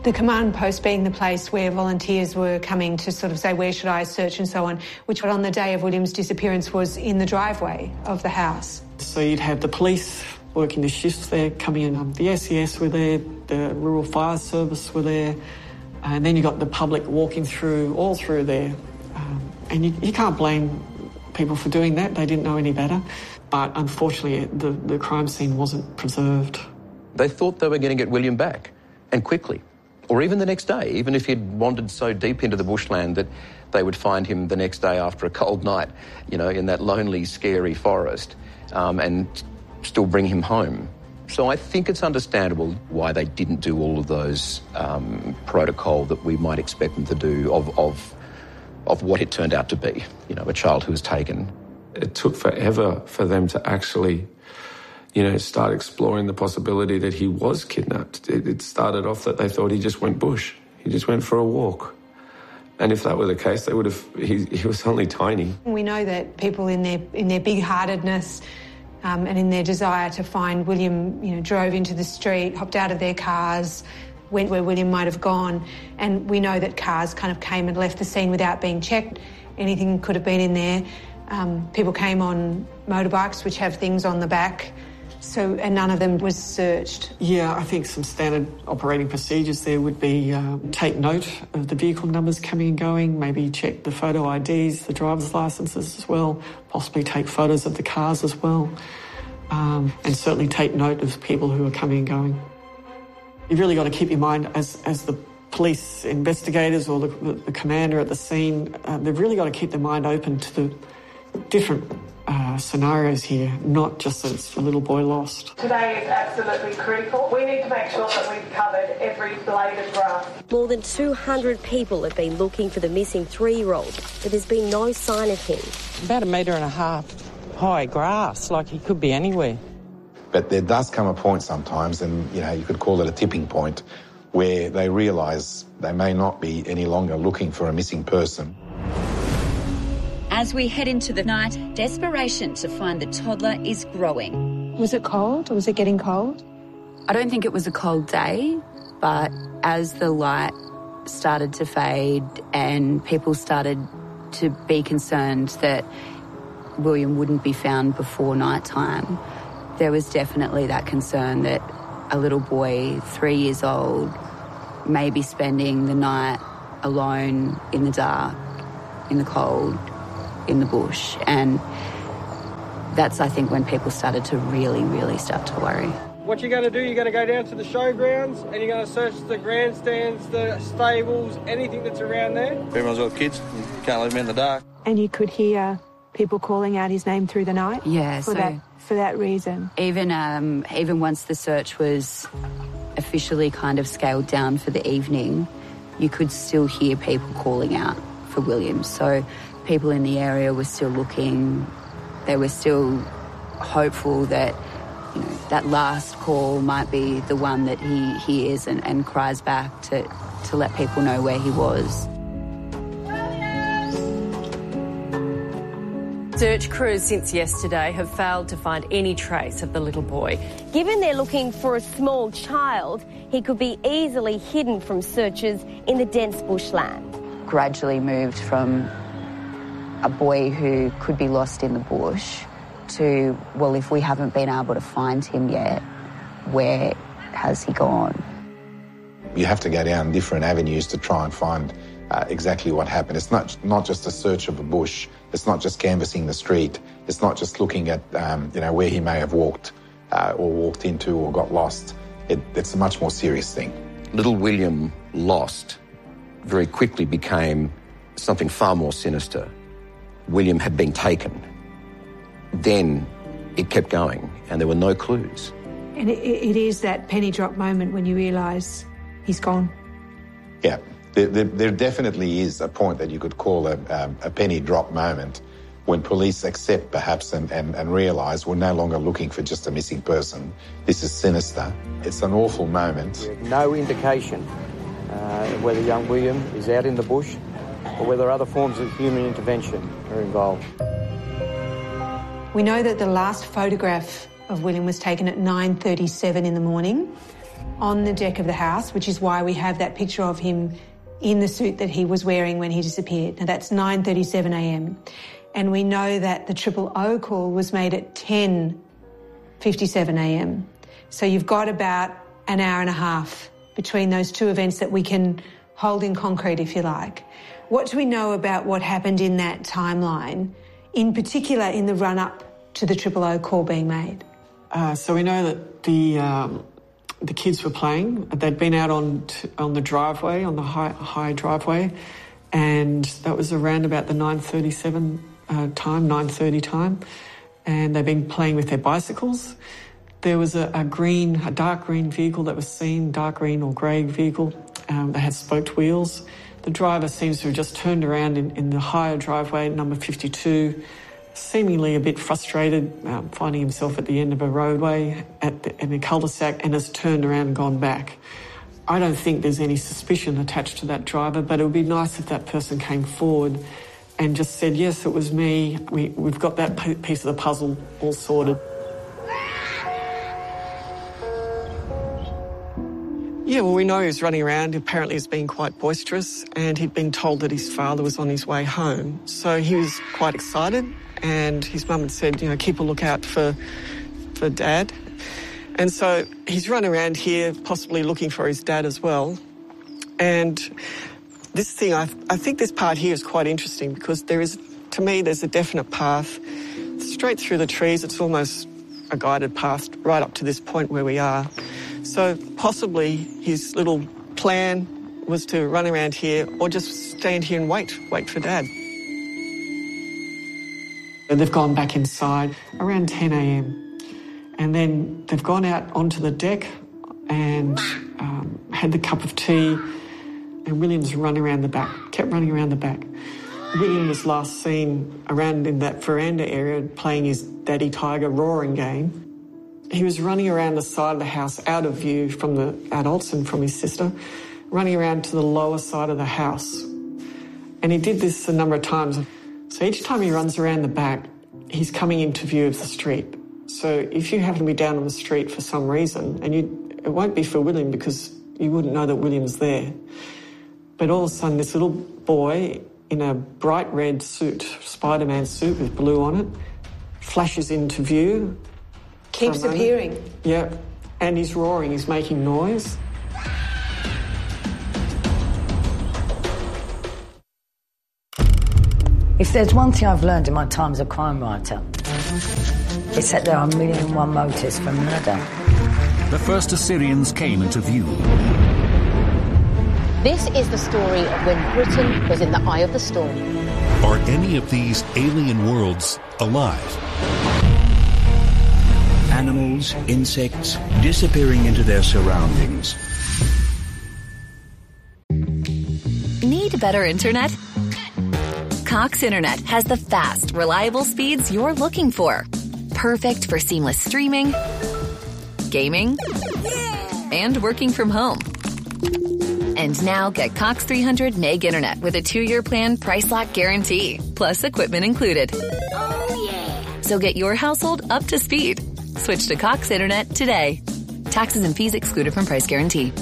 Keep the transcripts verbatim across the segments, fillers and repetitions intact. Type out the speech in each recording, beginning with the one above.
The command post being the place where volunteers were coming to sort of say, where should I search and so on, which on the day of William's disappearance was in the driveway of the house. So you'd have the police working the shifts there, coming in. Um, the S E S were there, the Rural Fire Service were there, and then you got the public walking through, all through there. Um, and you, you can't blame people for doing that. They didn't know any better. But unfortunately, the, the crime scene wasn't preserved. They thought they were going to get William back, and quickly. Or even the next day, even if he'd wandered so deep into the bushland that they would find him the next day after a cold night, you know, in that lonely, scary forest, um, and still bring him home. So I think it's understandable why they didn't do all of those um, protocol that we might expect them to do of, of, of what it turned out to be, you know, a child who was taken. It took forever for them to actually, you know, start exploring the possibility that he was kidnapped. It, it started off that they thought he just went bush. He just went for a walk. And if that were the case, they would have, he, he was only tiny. We know that people in their, in their big-heartedness um, and in their desire to find William, you know, drove into the street, hopped out of their cars, went where William might have gone. And we know that cars kind of came and left the scene without being checked. Anything could have been in there. Um, people came on motorbikes, which have things on the back. So, and none of them was searched. Yeah, I think some standard operating procedures there would be uh, take note of the vehicle numbers coming and going, maybe check the photo I Ds, the driver's licences as well, possibly take photos of the cars as well, um, and certainly take note of people who are coming and going. You've really got to keep your mind, as, as the police investigators or the, the, the commander at the scene, uh, they've really got to keep their mind open to the different Uh, scenarios here, not just that it's a little boy lost. Today is absolutely critical. We need to make sure that we've covered every blade of grass. More than two hundred people have been looking for the missing three-year-old, but there's been no sign of him. About a metre and a half high grass, like he could be anywhere. But there does come a point sometimes, and you know, you could call it a tipping point, where they realise they may not be any longer looking for a missing person. As we head into the night, desperation to find the toddler is growing. Was it cold or was it getting cold? I don't think it was a cold day, but as the light started to fade and people started to be concerned that William wouldn't be found before night time, there was definitely that concern that a little boy, three years old, may be spending the night alone in the dark, in the cold, in the bush. And that's, I think, when people started to really, really start to worry. What you're going to do, you're going to go down to the showgrounds and you're going to search the grandstands, the stables, anything that's around there. Everyone's got kids, you can't leave them in the dark. And you could hear people calling out his name through the night? Yeah, for so... that, for that reason? Even, um, even once the search was officially kind of scaled down for the evening, you could still hear people calling out for William. So people in the area were still looking. They were still hopeful that, you know, that last call might be the one that he hears and, and cries back to, to let people know where he was. Search crews since yesterday have failed to find any trace of the little boy. Given they're looking for a small child, he could be easily hidden from searchers in the dense bushland. Gradually moved from a boy who could be lost in the bush to, well, if we haven't been able to find him yet, where has he gone? You have to go down different avenues to try and find uh, exactly what happened. It's not not just a search of a bush. It's not just canvassing the street. It's not just looking at, um, you know, where he may have walked uh, or walked into or got lost. It, it's a much more serious thing. Little William lost very quickly became something far more sinister. William had been taken. Then it kept going and there were no clues. And it, it is that penny drop moment when you realise he's gone. Yeah, there, there, there definitely is a point that you could call a, um, a penny drop moment when police accept perhaps and, and, and realise we're no longer looking for just a missing person. This is sinister. It's an awful moment. No indication uh, whether young William is out in the bush or whether other forms of human intervention are involved. We know that the last photograph of William was taken at nine thirty-seven in the morning. on the deck of the house, which is why we have that picture of him in the suit that he was wearing when he disappeared. Now, that's nine thirty-seven a m. And we know that the triple O call was made at ten fifty-seven a m. So you've got about an hour and a half between those two events that we can hold in concrete, if you like. What do we know about what happened in that timeline, in particular in the run-up to the triple O call being made? Uh, so we know that the um, the kids were playing. They'd been out on t- on the driveway, on the high, high driveway, and that was around about the nine thirty-seven uh, time, nine thirty time, and they've been playing with their bicycles. There was a, a green, a dark green vehicle that was seen, dark green or grey vehicle. Um, they had spoked wheels. The driver seems to have just turned around in, in the higher driveway, number fifty-two, seemingly a bit frustrated, um, finding himself at the end of a roadway at the, in a cul-de-sac, and has turned around and gone back. I don't think there's any suspicion attached to that driver, but it would be nice if that person came forward and just said, yes, it was me. We, we've got that piece of the puzzle all sorted. Yeah, well, we know he was running around. Apparently he's been quite boisterous, and he'd been told that his father was on his way home. So he was quite excited, and his mum had said, you know, keep a lookout for, for Dad. And so he's run around here, possibly looking for his dad as well. And this thing, I, I think this part here is quite interesting, because there is, to me, there's a definite path straight through the trees. It's almost a guided path right up to this point where we are. So possibly his little plan was to run around here or just stand here and wait, wait for Dad. And they've gone back inside around ten a m and then they've gone out onto the deck and um, had the cup of tea, and William's run around the back, kept running around the back. William was last seen around in that veranda area playing his Daddy Tiger roaring game. He was running around the side of the house out of view from the adults and from his sister, running around to the lower side of the house. And he did this a number of times. So each time he runs around the back, he's coming into view of the street. So if you happen to be down on the street for some reason, and you, it won't be for William because you wouldn't know that William's there, but all of a sudden this little boy in a bright red suit, Spider-Man suit with blue on it, flashes into view. Keeps appearing. Yeah, and he's roaring, he's making noise. If there's one thing I've learned in my time as a crime writer, it's that there are a million and one motives for murder. The first Assyrians came into view. This is the story of when Britain was in the eye of the storm. Are any of these alien worlds alive? Animals, insects, disappearing into their surroundings. Need better internet? Cox Internet has the fast, reliable speeds you're looking for. Perfect for seamless streaming, gaming, and working from home. And now get Cox three hundred meg internet with a two-year plan price lock guarantee, plus equipment included. Oh, yeah. So get your household up to speed. Switch to Cox Internet today. Taxes and fees excluded from price guarantee.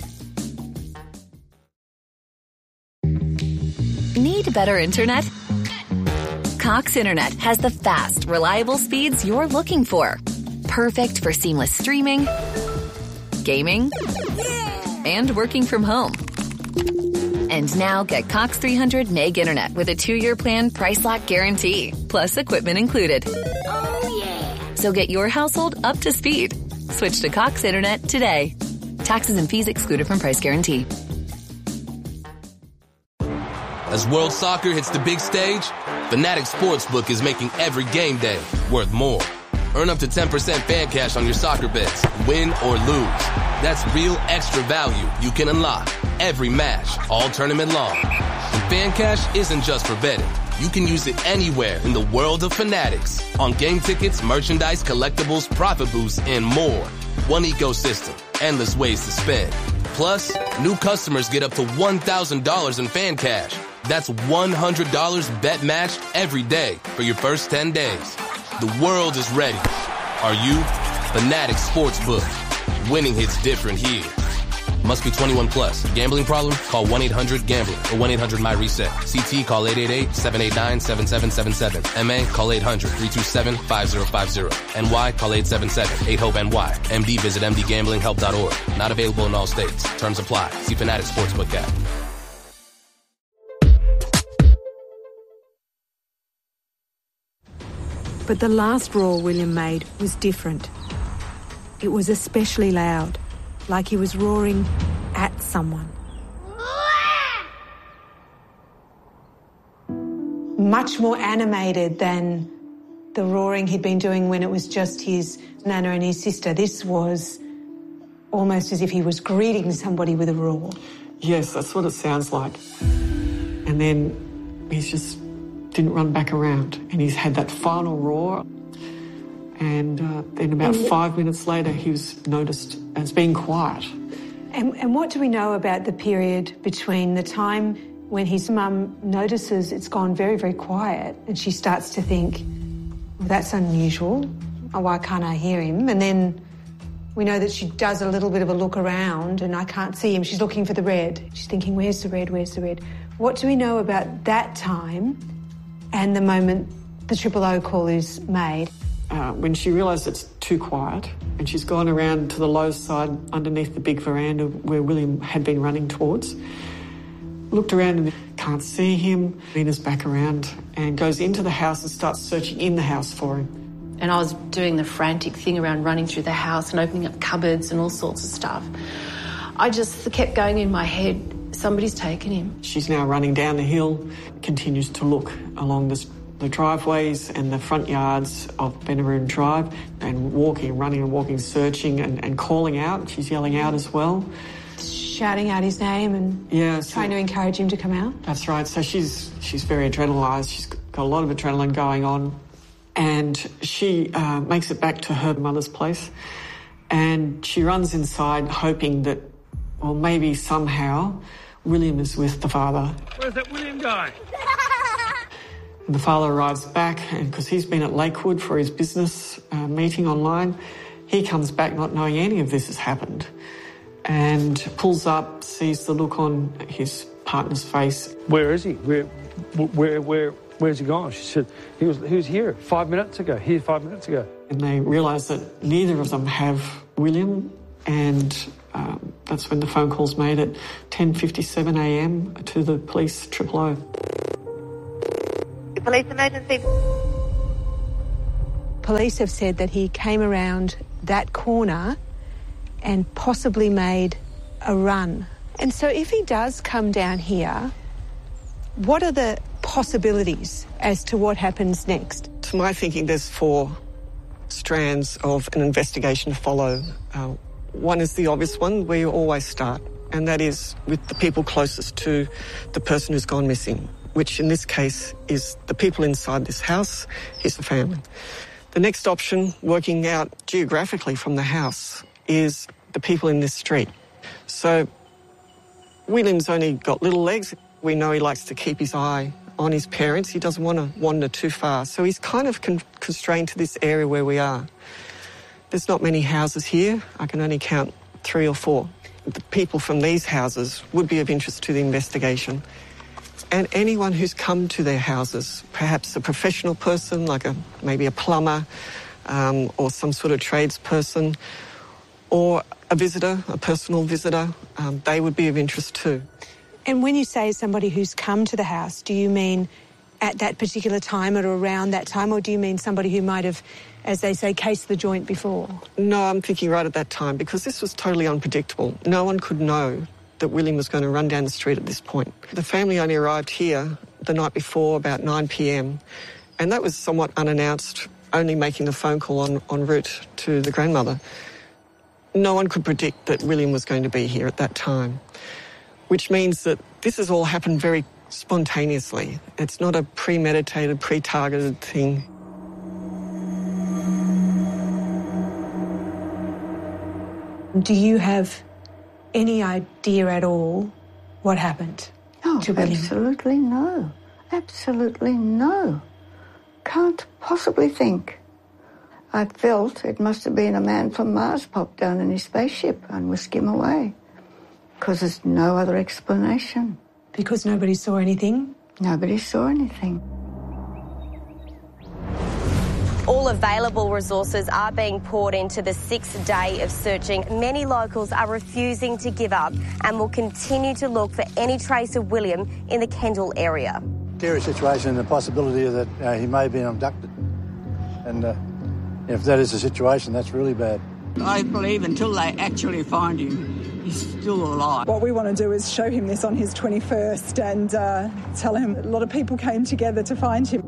Need better internet? Cox Internet has the fast, reliable speeds you're looking for. Perfect for seamless streaming, gaming, and working from home. And now get Cox three hundred meg internet with a two-year plan price lock guarantee, plus equipment included. Oh, yeah. So get your household up to speed. Switch to Cox Internet today. Taxes and fees excluded from price guarantee. As World Soccer hits the big stage, Fanatics Sportsbook is making every game day worth more. Earn up to ten percent fan cash on your soccer bets, win or lose. That's real extra value you can unlock every match, all tournament long. And fan cash isn't just for betting. You can use it anywhere in the world of Fanatics. On game tickets, merchandise, collectibles, profit boosts, and more. One ecosystem, endless ways to spend. Plus, new customers get up to one thousand dollars in fan cash. That's one hundred dollars bet match every day for your first ten days. The world is ready. Are you? Fanatics Sportsbook. winning hits different here. Must be twenty-one plus. Gambling problem? Call one eight hundred gambler or one eight hundred my reset. C T call eight eight eight, seven eight nine, seven seven seven seven. M A call eight hundred, three two seven, five zero five zero. N Y call eight seven seven, eight hope N Y. M D visit m d gambling help dot org. Not available in all states. Terms apply. See Fanatic Sportsbook app. But the last roar William made was different. It was especially loud, like he was roaring at someone. Much more animated than the roaring he'd been doing when it was just his nana and his sister. This was almost as if he was greeting somebody with a roar. Yes, that's what it sounds like. And then he's just didn't run back around, and he's had that final roar. And uh, then about and five minutes later, he was noticed as being quiet. And, and what do we know about the period between the time when his mum notices it's gone very, very quiet and she starts to think, well, that's unusual, oh, why can't I hear him? And then we know that she does a little bit of a look around and I can't see him. She's looking for the red. She's thinking, where's the red, where's the red? What do we know about that time and the moment the triple O call is made? Uh, when she realised it's too quiet and she's gone around to the low side underneath the big veranda where William had been running towards, looked around and can't see him, leans back around and goes into the house and starts searching in the house for him. And I was doing the frantic thing around running through the house and opening up cupboards and all sorts of stuff. I just kept going in my head, somebody's taken him. She's now running down the hill, continues to look along this the driveways and the front yards of Benaroon Drive and walking, running and walking, searching and, and calling out. She's yelling out as well. Shouting out his name and yeah, so trying to encourage him to come out. That's right. So she's she's very adrenalised. She's got a lot of adrenaline going on. And she uh, makes it back to her mother's place. And she runs inside hoping that, well, maybe somehow William is with the father. Where's that William guy? The father arrives back, and because he's been at Lakewood for his business uh, meeting online, he comes back not knowing any of this has happened and pulls up, sees the look on his partner's face. Where is he? Where, where, where, where's he gone? She said, he was, he was here five minutes ago, here five minutes ago. And they realise that neither of them have William, and um, that's when the phone call's made at ten fifty-seven a m to the police triple O. Police emergency. Police have said that he came around that corner and possibly made a run. And so if he does come down here, what are the possibilities as to what happens next? To my thinking, there's four strands of an investigation to follow. Uh, one is the obvious one, where you always start, and that is with the people closest to the person who's gone missing, which in this case is the people inside this house, his family. The next option, working out geographically from the house, is the people in this street. So William's only got little legs. We know he likes to keep his eye on his parents. He doesn't want to wander too far. So he's kind of con- constrained to this area where we are. There's not many houses here. I can only count three or four. The people from these houses would be of interest to the investigation. And anyone who's come to their houses, perhaps a professional person, like a maybe a plumber um, or some sort of tradesperson, or a visitor, a personal visitor, um, they would be of interest too. And when you say somebody who's come to the house, do you mean at that particular time or around that time, or do you mean somebody who might have, as they say, cased the joint before? No, I'm thinking right at that time, because this was totally unpredictable. No one could know that William was going to run down the street at this point. The family only arrived here the night before, about nine p m, and that was somewhat unannounced, only making the phone call en, en route to the grandmother. No one could predict that William was going to be here at that time, which means that this has all happened very spontaneously. It's not a premeditated, pre-targeted thing. Do you have any idea at all what happened oh, to William? Absolutely no. Absolutely no. Can't possibly think. I felt it must have been a man from Mars popped down in his spaceship and whisked him away. Because there's no other explanation. Because nobody saw anything? Nobody saw anything. All available resources are being poured into the sixth day of searching. Many locals are refusing to give up and will continue to look for any trace of William in the Kendall area. Scary situation and the possibility that uh, he may have been abducted. And uh, if that is the situation, that's really bad. I believe until they actually find him, he's still alive. What we want to do is show him this on his twenty-first and uh, tell him a lot of people came together to find him.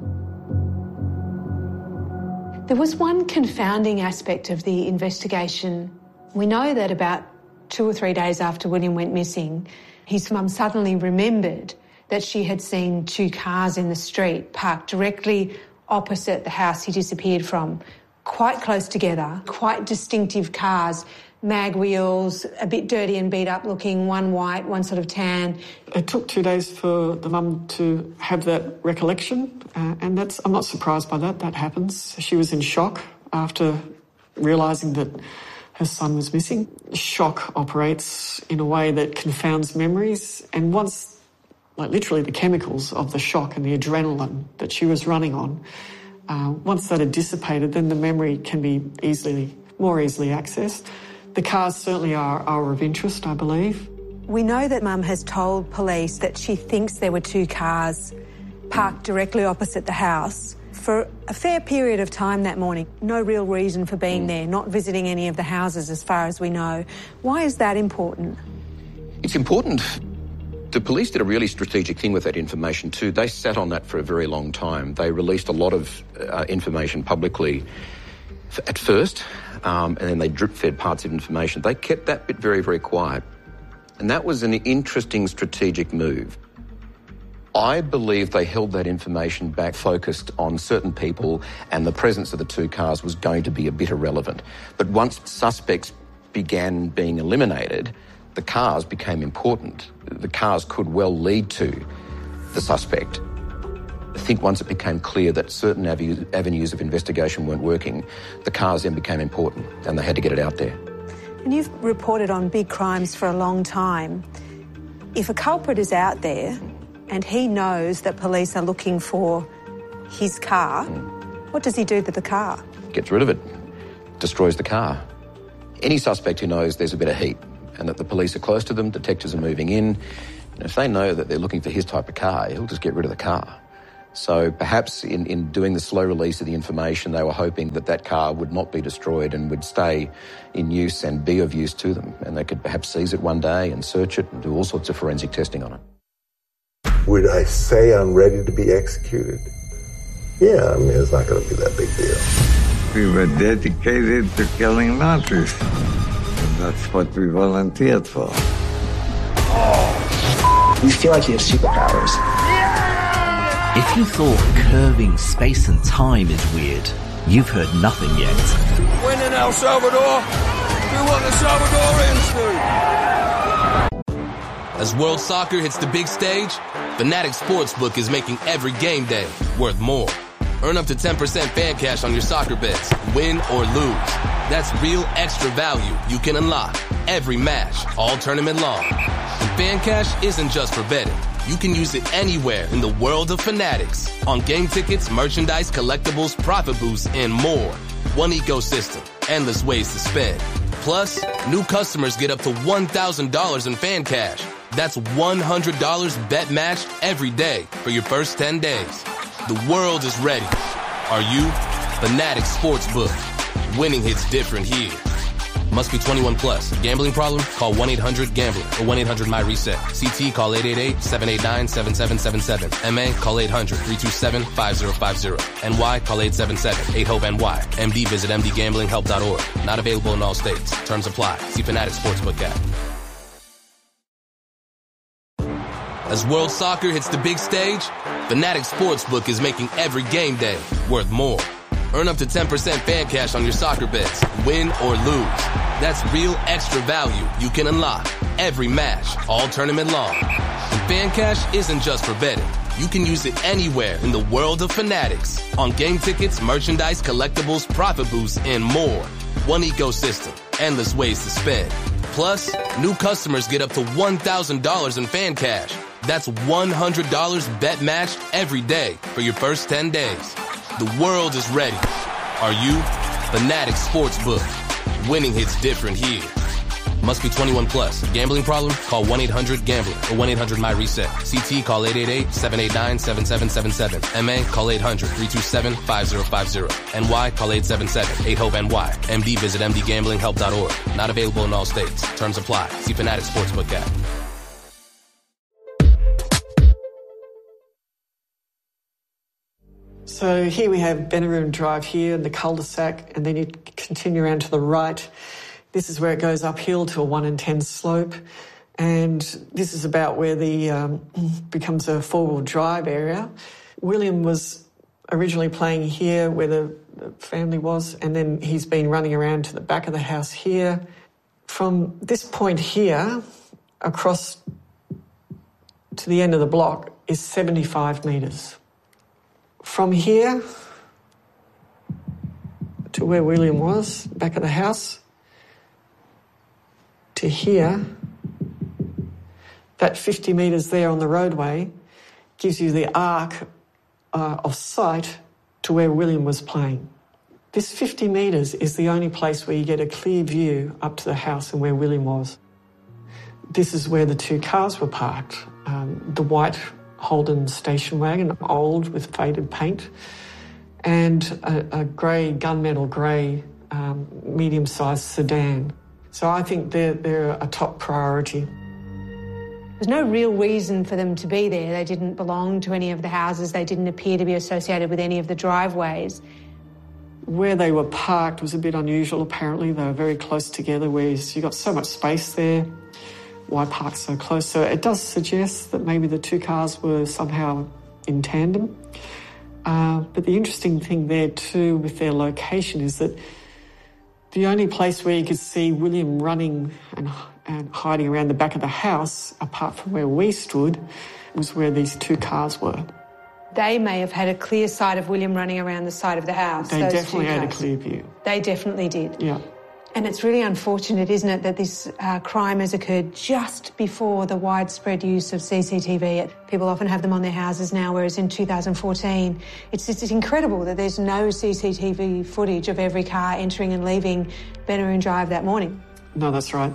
There was one confounding aspect of the investigation. We know that about two or three days after William went missing, his mum suddenly remembered that she had seen two cars in the street parked directly opposite the house he disappeared from, quite close together, quite distinctive cars, mag wheels, a bit dirty and beat up looking, one white, one sort of tan. It took two days for the mum to have that recollection, uh, and that's I'm not surprised by that. That happens. She was in shock after realising that her son was missing. Shock operates in a way that confounds memories, and once, like literally the chemicals of the shock and the adrenaline that she was running on, uh, once that had dissipated, then the memory can be easily, more easily accessed. The cars certainly are, are of interest, I believe. We know that Mum has told police that she thinks there were two cars parked directly opposite the house for a fair period of time that morning. No real reason for being there, not visiting any of the houses as far as we know. Why is that important? It's important. The police did a really strategic thing with that information too. They sat on that for a very long time. They released a lot of uh, information publicly at first, um, and then they drip-fed parts of information. They kept that bit very, very quiet. And that was an interesting strategic move. I believe they held that information back, focused on certain people, and the presence of the two cars was going to be a bit irrelevant. But once suspects began being eliminated, the cars became important. The cars could well lead to the suspect. I think once it became clear that certain avenues of investigation weren't working, the cars then became important and they had to get it out there. And you've reported on big crimes for a long time. If a culprit is out there and he knows that police are looking for his car, mm. what does he do to the car? Gets rid of it, destroys the car. Any suspect who knows there's a bit of heat and that the police are close to them, detectives are moving in, and if they know that they're looking for his type of car, he'll just get rid of the car. So perhaps in, in doing the slow release of the information, they were hoping that that car would not be destroyed and would stay in use and be of use to them. And they could perhaps seize it one day and search it and do all sorts of forensic testing on it. Would I say I'm ready to be executed? Yeah, I mean, it's not going to be that big deal. We were dedicated to killing Nazis. And that's what we volunteered for. Oh, you feel like you have superpowers. If you thought curving space and time is weird, you've heard nothing yet. When in El Salvador, do what the Salvadorians do. As World Soccer hits the big stage, Fanatics Sportsbook is making every game day worth more. Earn up to ten percent fan cash on your soccer bets, win or lose. That's real extra value you can unlock every match, all tournament long. And fan cash isn't just for betting. You can use it anywhere in the world of Fanatics. On game tickets, merchandise, collectibles, profit boosts, and more. One ecosystem, endless ways to spend. Plus, new customers get up to one thousand dollars in fan cash. That's one hundred dollars bet matched every day for your first ten days. The world is ready. Are you? Fanatics Sportsbook. Winning hits different here. Must be twenty-one plus. Gambling problem? Call one eight hundred gambler or one eight hundred my reset. C T call eight eight eight, seven eight nine, seven seven seven seven. M A call eight hundred, three two seven, five zero five zero. N Y call eight seven seven, eight hope N Y. M D visit m d gambling help dot org. Not available in all states. Terms apply. See Fanatics Sportsbook app. As World Soccer hits the big stage, Fanatics Sportsbook is making every game day worth more. Earn up to ten percent fan cash on your soccer bets, win or lose. That's real extra value you can unlock every match, all tournament long. And fan cash isn't just for betting. you can use it anywhere in the world of Fanatics. On game tickets, merchandise, collectibles, profit boosts, and more. One ecosystem, endless ways to spend. Plus, new customers get up to one thousand dollars in fan cash. That's one hundred dollars bet matched every day for your first ten days. The world is ready. Are you? Fanatics Sportsbook. Winning hits different here. Must be twenty-one plus. Gambling problem? Call one eight hundred gambler or one eight hundred my reset. C T call eight eight eight, seven eight nine, seven seven seven seven. M A call eight hundred, three two seven, five zero five zero. N Y call eight seven seven, eight hope N Y. M D visit m d gambling help dot org. Not available in all states. Terms apply. See Fanatics Sportsbook app. So here we have Benaroon Drive here, the cul-de-sac, and then you continue around to the right. This is where it goes uphill to a one in ten slope, and this is about where the um, becomes a four-wheel drive area. William was originally playing here where the, the family was, and then he's been running around to the back of the house here. From this point here across to the end of the block is seventy-five metres. From here to where William was, back of the house, to here, that fifty metres there on the roadway gives you the arc uh, of sight to where William was playing. This fifty metres is the only place where you get a clear view up to the house and where William was. This is where the two cars were parked. Um, the white Holden station wagon, old with faded paint, and a, a grey, gunmetal grey, um, medium-sized sedan. So I think they're, they're a top priority. There's no real reason for them to be there. They didn't belong to any of the houses. They didn't appear to be associated with any of the driveways. Where they were parked was a bit unusual, apparently. They were very close together, whereas you've got so much space there. Why park so close? So it does suggest that maybe the two cars were somehow in tandem. Uh, but the interesting thing there too with their location is that the only place where you could see William running and, and hiding around the back of the house, apart from where we stood, was where these two cars were. They may have had a clear sight of William running around the side of the house. They definitely had a clear view. They definitely did. Yeah. And it's really unfortunate, isn't it, that this uh, crime has occurred just before the widespread use of C C T V. People often have them on their houses now, whereas in two thousand fourteen, it's just it's incredible that there's no C C T V footage of every car entering and leaving Benaroon Drive that morning. No, that's right.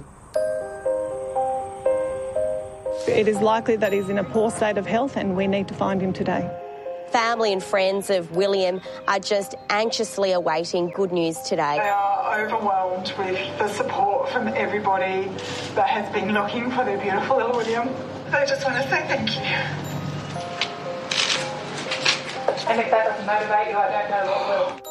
It is likely that he's in a poor state of health and we need to find him today. Family and friends of William are just anxiously awaiting good news today. They are overwhelmed with the support from everybody that has been looking for their beautiful little William. They just want to say thank you. And if that doesn't motivate you, I don't know what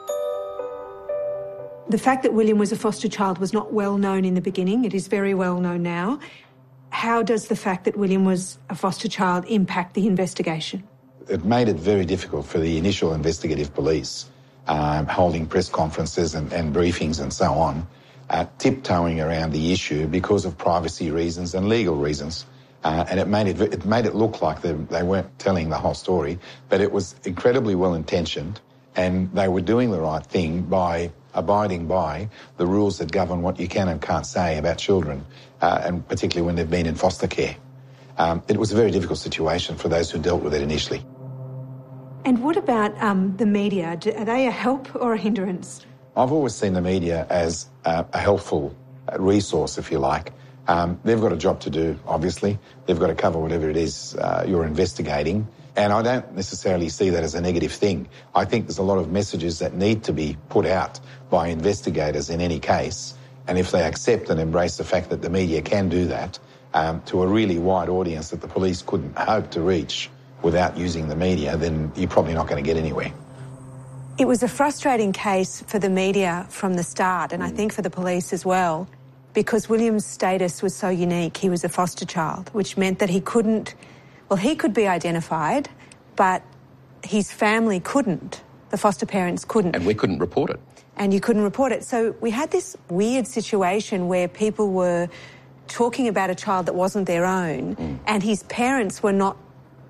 will. The fact that William was a foster child was not well known in the beginning. It is very well known now. How does the fact that William was a foster child impact the investigation? It made it very difficult for the initial investigative police, um, holding press conferences and, and briefings and so on, uh, tiptoeing around the issue because of privacy reasons and legal reasons. Uh, and it made it, it made it look like they, they weren't telling the whole story, but it was incredibly well-intentioned and they were doing the right thing by abiding by the rules that govern what you can and can't say about children, uh, and particularly when they've been in foster care. Um, it was a very difficult situation for those who dealt with it initially. And what about um, the media? Are they a help or a hindrance? I've always seen the media as uh, a helpful resource, if you like. Um, they've got a job to do, obviously. They've got to cover whatever it is uh, you're investigating. And I don't necessarily see that as a negative thing. I think there's a lot of messages that need to be put out by investigators in any case. And if they accept and embrace the fact that the media can do that um, to a really wide audience that the police couldn't hope to reach without using the media, then you're probably not going to get anywhere. It was a frustrating case for the media from the start, and I think for the police as well, because William's status was so unique. He was a foster child, which meant that he couldn't, well, he could be identified, but his family couldn't. The foster parents couldn't. And we couldn't report it. And you couldn't report it. So we had this weird situation where people were talking about a child that wasn't their own, mm. and his parents were not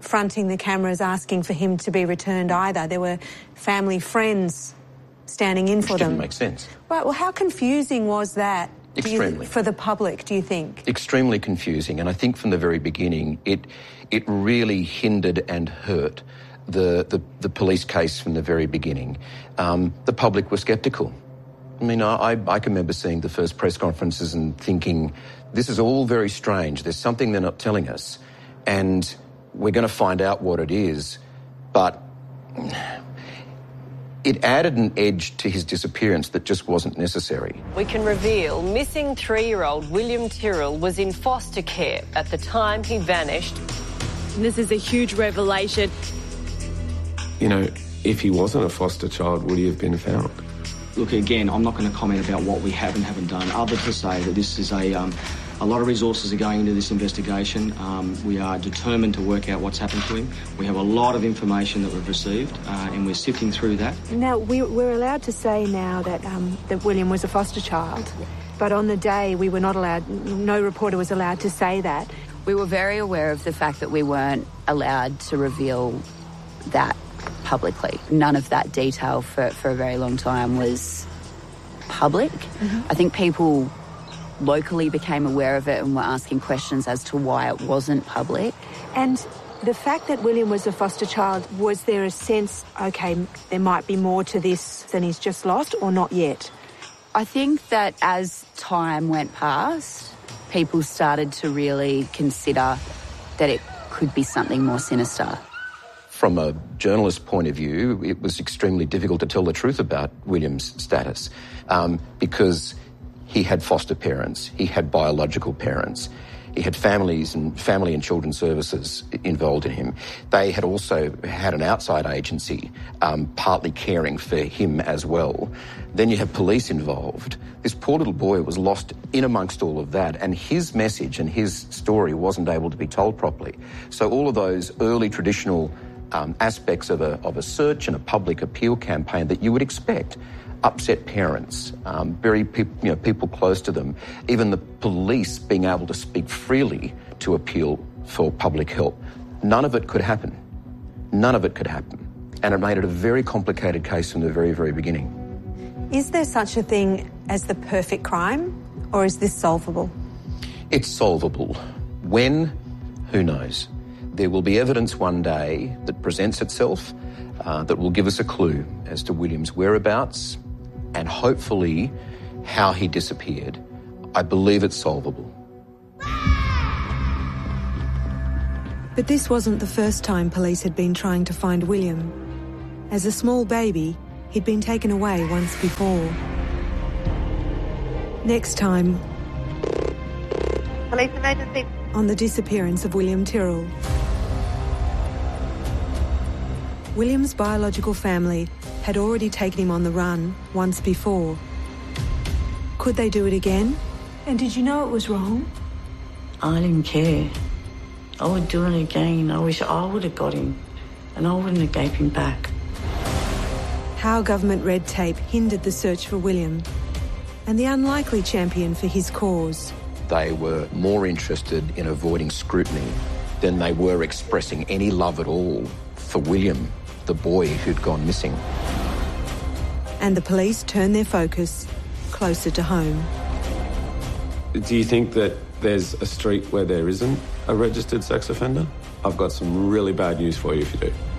fronting the cameras asking for him to be returned either. There were family friends standing in Which for them. didn't make sense. Right, well, how confusing was that? Extremely. You, for the public, do you think? Extremely confusing, and I think from the very beginning it it really hindered and hurt the the, the police case from the very beginning. Um, the public were sceptical. I mean, I, I can remember seeing the first press conferences and thinking, this is all very strange. There's something they're not telling us, and we're going to find out what it is. But it added an edge to his disappearance that just wasn't necessary. We can reveal missing three-year-old William Tyrrell was in foster care at the time he vanished. This is a huge revelation. You know, if he wasn't a foster child, would he have been found? Look, again, I'm not going to comment about what we have and haven't done, other to say that this is a... Um, A lot of resources are going into this investigation. Um, we are determined to work out what's happened to him. We have a lot of information that we've received, uh, and we're sifting through that. Now, we, we're allowed to say now that, um, that William was a foster child, but on the day we were not allowed, no reporter was allowed to say that. We were very aware of the fact that we weren't allowed to reveal that publicly. None of that detail for, for a very long time was public. Mm-hmm. I think people locally became aware of it and were asking questions as to why it wasn't public. And the fact that William was a foster child, was there a sense, OK, there might be more to this than he's just lost, or not yet? I think that as time went past, people started to really consider that it could be something more sinister. From a journalist's point of view, it was extremely difficult to tell the truth about William's status um, because he had foster parents, he had biological parents, he had families and family and children's services involved in him. They had also had an outside agency um, partly caring for him as well. Then you have police involved. This poor little boy was lost in amongst all of that, and his message and his story wasn't able to be told properly. So all of those early traditional um, aspects of a, of a search and a public appeal campaign that you would expect upset parents, um, very pe- you know, people close to them, even the police being able to speak freely to appeal for public help. None of it could happen. None of it could happen. And it made it a very complicated case from the very, very beginning. Is there such a thing as the perfect crime, or is this solvable? It's solvable. When? Who knows? There will be evidence one day that presents itself uh, that will give us a clue as to William's whereabouts, and hopefully how he disappeared. I believe it's solvable. But this wasn't the first time police had been trying to find William. As a small baby, he'd been taken away once before. Next time... Police emergency. On the disappearance of William Tyrrell. William's biological family had already taken him on the run once before. Could they do it again? And did you know it was wrong? I didn't care. I would do it again. I wish I would have got him, and I wouldn't have gave him back. How government red tape hindered the search for William, and the unlikely champion for his cause. They were more interested in avoiding scrutiny than they were expressing any love at all for William, the boy who'd gone missing. And the police turned their focus closer to home. Do you think that there's a street where there isn't a registered sex offender? I've got some really bad news for you if you do.